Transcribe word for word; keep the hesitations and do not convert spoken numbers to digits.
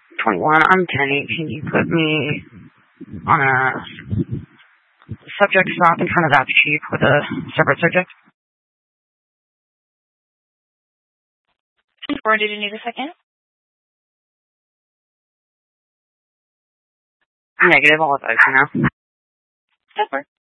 twenty-one. I'm ten eight. Can you put me on a subject stop in front of that chief with a separate subject? Or did you need a second? Negative, all of those, you know. That works.